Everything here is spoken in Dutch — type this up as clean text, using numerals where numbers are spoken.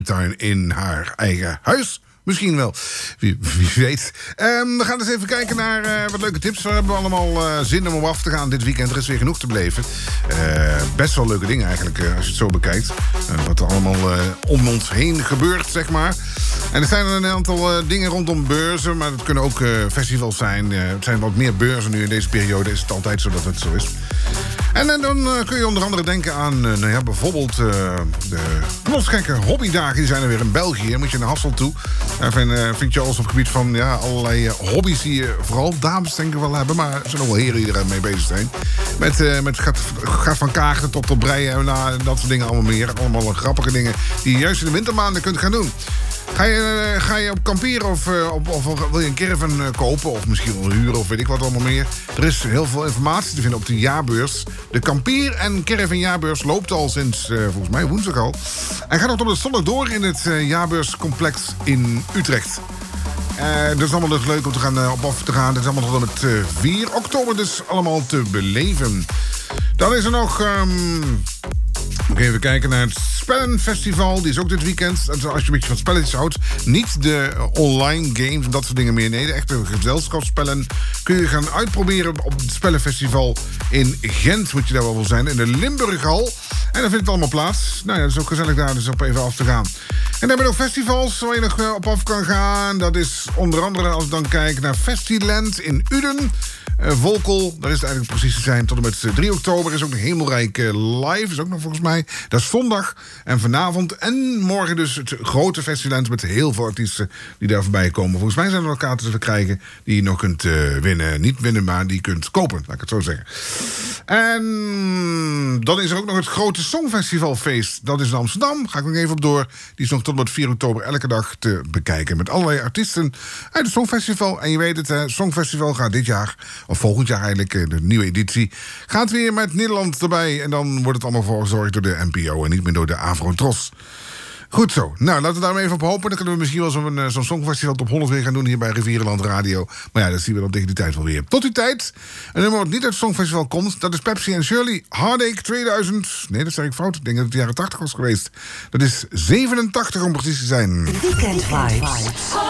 tuin in haar eigen huis. Misschien wel. Wie weet. We gaan eens even kijken naar wat leuke tips. We hebben allemaal zin om op af te gaan dit weekend. Er is weer genoeg te beleven. Best wel leuke dingen eigenlijk, als je het zo bekijkt. Wat er allemaal om ons heen gebeurt, zeg maar. En er zijn een aantal dingen rondom beurzen. Maar het kunnen ook festivals zijn. Het zijn wat meer beurzen nu in deze periode. Is het altijd zo dat het zo is. En dan kun je onder andere denken aan bijvoorbeeld de knotsgekke hobbydagen. Die zijn er weer in België. Moet je naar Hasselt toe. Daar vind je alles op het gebied van allerlei hobby's die vooral dames denk ik wel hebben. Maar er zijn ook wel heren die er mee bezig zijn. Met gaat van kaarten tot breien en dat soort dingen allemaal meer. Allemaal grappige dingen die je juist in de wintermaanden kunt gaan doen. Ga je op kamperen of wil je een caravan kopen of misschien wel huren of weet ik wat allemaal meer. Er is heel veel informatie te vinden op de jaarbeurs. De kampeer- en caravan jaarbeurs loopt al sinds volgens mij woensdag al. En gaat nog tot de zondag door in het jaarbeurscomplex in Utrecht. Dat is allemaal dus leuk om op af te gaan. Dat is allemaal tot en met 4 oktober dus allemaal te beleven. Dan is er nog... Moet ik even kijken naar het Spellenfestival. Die is ook dit weekend. Als je een beetje van spelletjes houdt. Niet de online games en dat soort dingen meer. Nee, de echte gezelschapsspellen kun je gaan uitproberen op het Spellenfestival in Gent. Moet je daar wel zijn. In de Limburghal. En dan vindt het allemaal plaats. Nou ja, dat is ook gezellig daar dus op even af te gaan. En dan hebben we nog festivals waar je nog op af kan gaan. Dat is onder andere, als ik dan kijk naar Festiland in Uden. Volkel, daar is het eigenlijk precies te zijn. Tot en met 3 oktober is ook een Hemelrijk live. Is ook nog volgens mij. Dat is zondag en vanavond. En morgen dus het grote festival met heel veel artiesten die daar voorbij komen. Volgens mij zijn er nog kaarten te verkrijgen die je nog kunt winnen. Niet winnen, maar die kunt kopen, laat ik het zo zeggen. En dan is er ook nog het grote Songfestivalfeest. Dat is in Amsterdam. Ga ik nog even op door. Die is nog tot en met 4 oktober elke dag te bekijken. Met allerlei artiesten uit het Songfestival. En je weet het, het Songfestival gaat dit jaar... of volgend jaar eigenlijk, de nieuwe editie... gaat weer met Nederland erbij. En dan wordt het allemaal voorgezorgd door de NPO... en niet meer door de Avro-Tros. Goed zo. Nou, laten we daar maar even op hopen. Dan kunnen we misschien wel zo'n Songfestival top 100 weer gaan doen... hier bij Rivierenland Radio. Maar ja, dat zien we dan tegen die tijd wel weer. Tot die tijd. Een nummer wat niet uit het Songfestival komt... dat is Pepsi en Shirley. Heartache 2000. Nee, dat zeg ik fout. Ik denk dat het de jaren 80 was geweest. Dat is 87 om precies te zijn. Weekend Vibes.